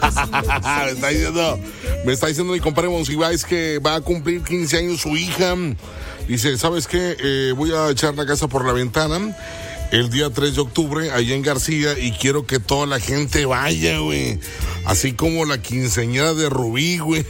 me está diciendo mi compadre Monsiváis que va a cumplir 15 años su hija. Dice, ¿sabes qué? Voy a echar la casa por la ventana el día 3 de octubre, allá en García, y quiero que toda la gente vaya, güey. Así como la quinceañera de Rubí, güey.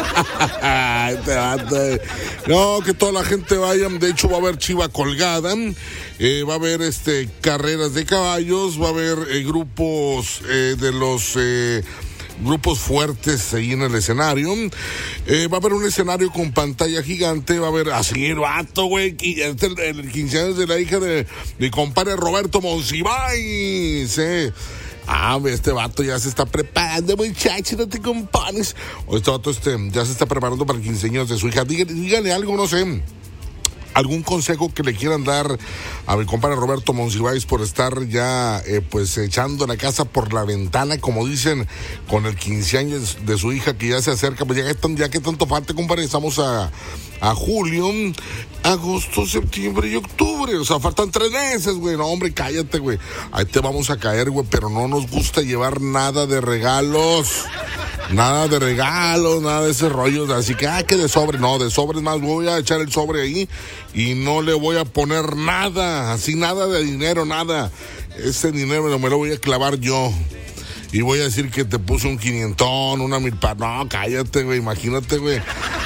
No, que toda la gente vaya. De hecho, va a haber chiva colgada. Va a haber carreras de caballos. Va a haber grupos de los... grupos fuertes ahí en el escenario. Va a haber un escenario con pantalla gigante. Va a haber así el vato, güey. El 15 años de la hija de mi compadre Roberto Monsiváis. Este vato ya se está preparando, muchachos, no te compones. Este vato ya se está preparando para el 15 años de su hija. Díganle algo, no sé. ¿Algún consejo que le quieran dar a mi compadre Roberto Monsiváis por estar ya echando la casa por la ventana, como dicen, con el 15 años de su hija que ya se acerca? Pues ya que tanto falta, compadre, estamos a julio, agosto, septiembre y octubre. O sea, faltan 3 meses, güey. No, hombre, cállate, güey. Ahí te vamos a caer, güey, pero no nos gusta llevar nada de regalos. Nada de regalos, nada de ese rollo. Así que, que de sobre. No, de sobres más. Voy a echar el sobre ahí y no le voy a poner nada. Así, nada de dinero, nada. Ese dinero me lo voy a clavar yo. Y voy a decir que te puse un 500, una 1000. No, cállate, güey. Imagínate, güey.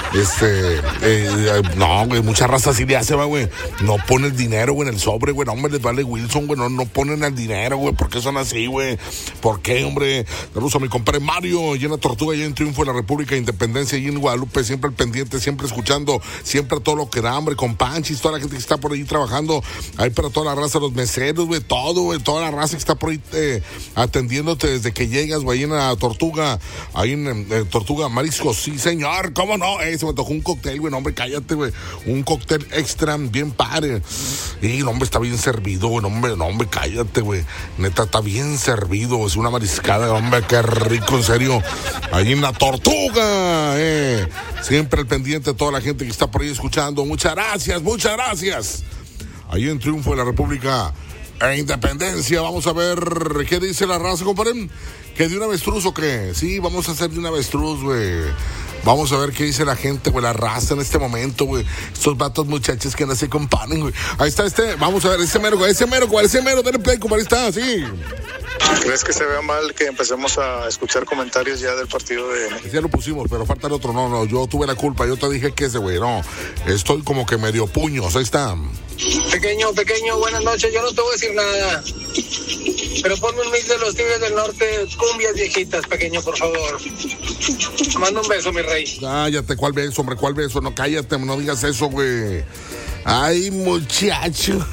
No, güey, mucha raza así le hace, güey. No pone el dinero, güey, en el sobre, güey. No, hombre, les vale Wilson, güey. No ponen el dinero, güey. ¿Por qué son así, güey? ¿Por qué, hombre? Saludos a mi compadre Mario, llena Tortuga, allá en Triunfo de la República de Independencia, y en Guadalupe, siempre al pendiente, siempre escuchando, siempre a todo lo que da, hombre, con Panchis, toda la gente que está por ahí trabajando, ahí para toda la raza, los meseros, güey, todo, güey, toda la raza que está por ahí atendiéndote desde que llegas, güey, ahí en la Tortuga, ahí en Tortuga Mariscos, sí, señor, ¿cómo no? Se me tocó un cóctel, güey, no, hombre, cállate, güey, un cóctel extra, bien padre, y no, hombre, está bien servido, güey, no, hombre, cállate, güey, neta, está bien servido, es una mariscada, hombre, qué rico, en serio, ahí en la Tortuga, siempre al pendiente de toda la gente que está por ahí escuchando, muchas gracias, ahí en Triunfo de la República e Independencia. Vamos a ver qué dice la raza, compadre. ¿Que de un avestruz o qué? Sí, vamos a hacer de un avestruz, güey. Vamos a ver qué dice la gente, güey, la raza en este momento, güey. Estos vatos muchachos que no se comparan, güey. Ahí está vamos a ver, ese mero, dale play, compadre, está, sí. ¿Crees que se vea mal que empecemos a escuchar comentarios ya del partido de...? Ya lo pusimos, pero falta el otro. No, yo tuve la culpa, yo te dije que ese, güey, no. Estoy como que medio puños, ahí está. Pequeño, buenas noches, yo no te voy a decir nada. Pero ponme un mix de los Tigres del Norte, cumbias viejitas, pequeño, por favor. Manda un beso, mi rey. Cállate, ¿cuál beso, hombre? ¿Cuál beso? No, cállate, no digas eso, güey. Ay, muchacho.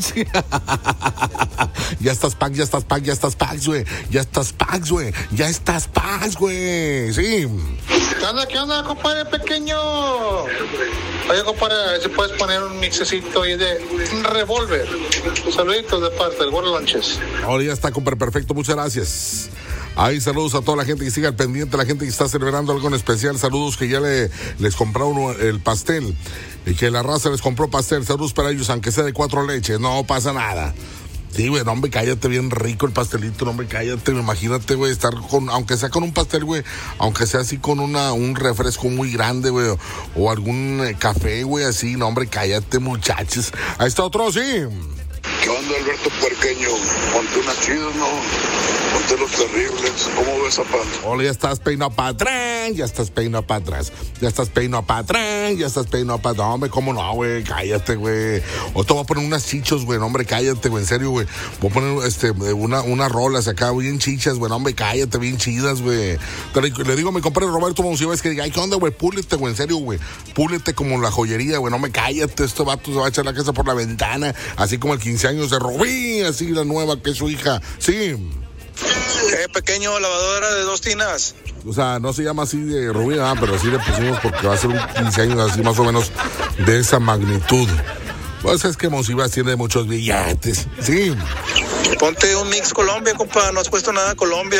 Ya estás pax, güey. Ya estás pax, güey. Sí. ¿Qué onda, compadre pequeño? Oye, compadre, a ver si puedes poner un mixecito ahí de un revólver. Saluditos de parte del Gordo Lanches. Ahora ya está, compadre, perfecto, muchas gracias. Ahí saludos a toda la gente que sigue al pendiente, la gente que está celebrando algo en especial. Saludos que ya les compraron el pastel y que la raza les compró pastel. Saludos para ellos, aunque sea de 4 leches, no pasa nada. Sí, güey, no, hombre, cállate, bien rico el pastelito, no, hombre, cállate, imagínate, güey, estar aunque sea con un pastel, güey, aunque sea así con un refresco muy grande, güey, o algún café, güey, así, no, hombre, cállate, muchachos. Ahí está otro, sí. ¿Qué onda, Alberto Puerqueño? Ponte unas chidas, ¿no? Ponte los terribles. ¿Cómo ves, Zapata? Hola, ya estás peinado para atrás, ya estás peinado para atrás. No, hombre, ¿cómo no, güey? Cállate, güey. O te voy a poner unas chichos, güey. No, hombre, cállate, güey. En serio, güey. Voy a poner unas rolas acá, bien chichas, güey. No, hombre, cállate, bien chidas, güey. Le digo a mi compadre Roberto Monsiváis que diga, ay, ¿qué onda, güey? Púlete, güey, en serio, güey. Púlete como la joyería, güey. No, me cállate. Este vato se va a echar la casa por la ventana. Así como el 15 años de Rubí, así la nueva que es su hija. Sí. Pequeño, lavadora de 2 tinas. O sea, no se llama así de Rubí, pero así le pusimos porque va a ser un 15 años así más o menos de esa magnitud. Pues es que Monsiváis tiene muchos billetes. Sí. Ponte un mix Colombia, compa. No has puesto nada Colombia.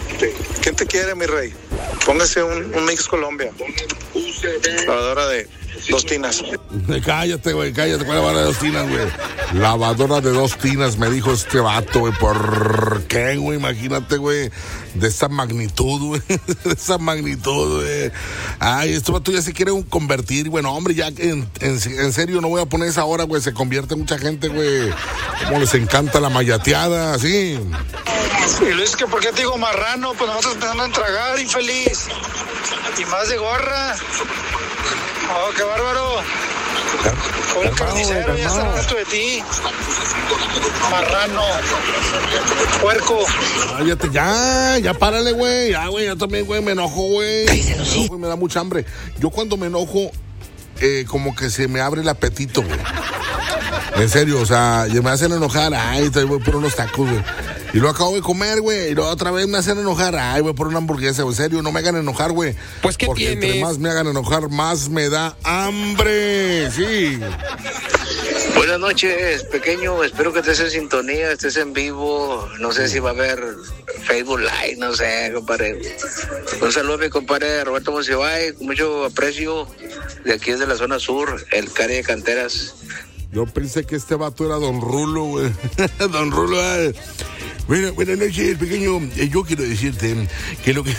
¿Quién te quiere, mi rey? Póngase un mix Colombia. Lavadora de 2 tinas. Cállate, güey, cállate, ¿cuál lavadora de 2 tinas, güey? Lavadora de 2 tinas, me dijo este vato, güey. ¿Por qué, güey? Imagínate, güey, de esa magnitud, güey. De esa magnitud, güey. Ay, este vato ya se quiere convertir, bueno, hombre, ya en serio, no voy a poner esa hora, güey. Se convierte mucha gente, güey. Como les encanta la mayateada, así. Y Luis, que ¿por qué te digo marrano? Pues nosotros empezando a tragar, infeliz. Y más de gorra. Oh, qué bárbaro. Con el carnicero, ya está harto de ti. Marrano. Puerco. Cállate, ya párale, güey. Ya, güey, yo también, güey, me enojo, güey. No, güey, me da mucha hambre. Yo cuando me enojo, como que se me abre el apetito, güey. En serio, o sea, me hacen enojar. Ay, voy por unos tacos, güey. Y lo acabo de comer, güey. Y luego otra vez me hacen enojar. Ay, voy por una hamburguesa. En serio, no me hagan enojar, güey. Pues, ¿qué porque tienes? entre más me hagan enojar, más me da hambre. Sí. Buenas noches, pequeño. Espero que estés en sintonía, estés en vivo. No sé si va a haber Facebook Live, no sé, compadre. Un saludo a mi compadre Roberto Monsiváis, con mucho aprecio. De aquí desde la zona sur, el Cari de Canteras. Yo pensé que este vato era Don Rulo, güey. Don Rulo, Bueno, buenas noches, pequeño. Yo quiero decirte que lo que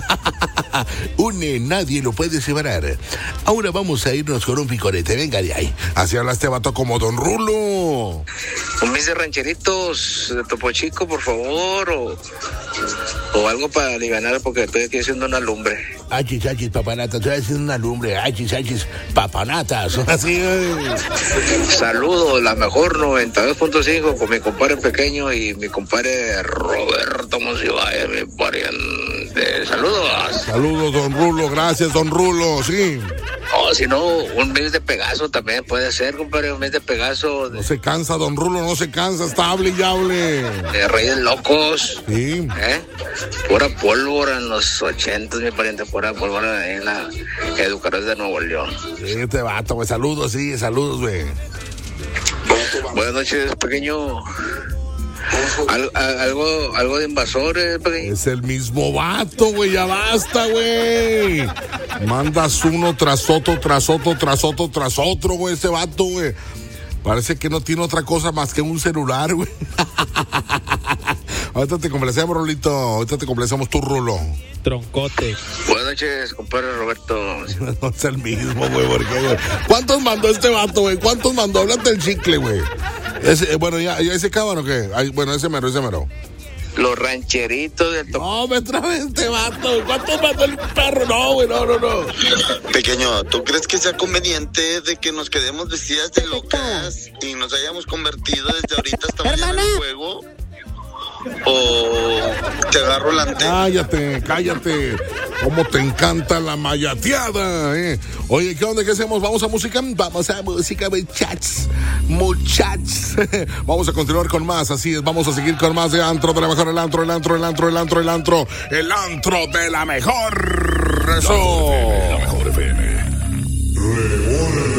une nadie lo puede separar. Ahora vamos a irnos con un picorete. Venga de ahí. Así habla este vato como Don Rulo. Un mes de rancheritos de Topo Chico, por favor, o algo para alivianar porque estoy aquí haciendo una lumbre. Achis, papanatas, estoy haciendo una lumbre. Achis, papanatas. Así es. Saludos, la mejor 92.5 con mi compadre pequeño y mi compadre Roberto Monsiváis, mi pariente. Saludos. Saludos, Don Rulo. Gracias, Don Rulo. Sí. O si no, un mes de Pegaso también puede ser, compadre, un mes de Pegaso. No se cansa, Don Rulo, no se cansa, está hable y hable. De Reyes Locos. Sí. Pura pólvora en los 80, mi pariente, pura pólvora ahí en la Educadores de Nuevo León. Este vato, güey, saludos, sí, saludos, güey. Buenas noches, pequeño. Algo de invasores, pequeño. Es el mismo vato, güey, ya basta, güey. Mandas uno tras otro, güey, ese vato, güey. Parece que no tiene otra cosa más que un celular, güey. Ahorita te complacemos, Rolito. Ahorita te complacemos tu Rulo. Troncote. Buenas noches, compadre Roberto. No es el mismo, güey, ¿por qué, güey? ¿Cuántos mandó este vato, güey? ¿Cuántos mandó? Háblate el chicle, güey. Bueno, ya ese cabrón, ¿o qué? Bueno, ese mero. Los rancheritos del Topo. No, me trae este vato. ¿Cuántos mandó el perro? No, güey, no. Pequeño, ¿tú crees que sea conveniente de que nos quedemos vestidas de locas y nos hayamos convertido desde ahorita hasta mañana en juego? ¿O te agarro la antena? Cállate. Cómo te encanta la mayateada, Oye, ¿qué onda? ¿Qué hacemos? ¿Vamos a música? Vamos a música, muchachos. Vamos a continuar con más, así es. Vamos a seguir con más de antro de la mejor. El antro de la mejor. Eso. La mejor FM.